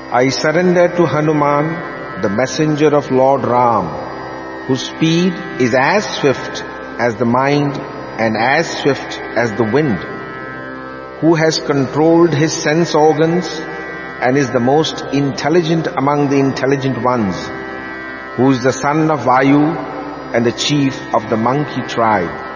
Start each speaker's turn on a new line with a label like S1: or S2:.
S1: I surrender to Hanuman, the messenger of Lord Ram, whose speed is as swift as the mind and as swift as the wind, who has controlled his sense organs and is the most intelligent among the intelligent ones, who is the son of Vayu and the chief of the monkey tribe.